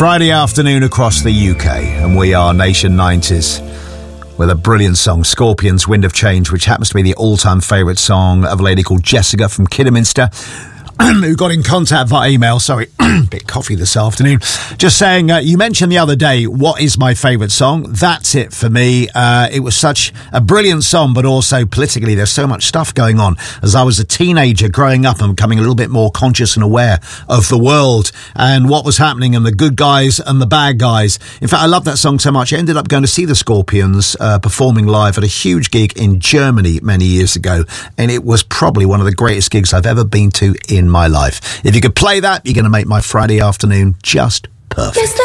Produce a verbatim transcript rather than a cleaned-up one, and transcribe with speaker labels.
Speaker 1: Friday afternoon across the U K, and we are Nation nineties with a brilliant song, Scorpions' Wind of Change, which happens to be the all-time favourite song of a lady called Jessica from Kidderminster, who got in contact via email. Sorry, bit coffee this afternoon. Just saying, uh, you mentioned the other day, what is my favourite song? That's it for me. Uh, it was such a brilliant song, but also politically, there's so much stuff going on. As I was a teenager growing up and becoming a little bit more conscious and aware of the world and what was happening and the good guys and the bad guys. In fact, I love that song so much. I ended up going to see the Scorpions uh, performing live at a huge gig in Germany many years ago. And it was probably one of the greatest gigs I've ever been to in my life. If you could play that, you're going to make my Friday afternoon just perfect.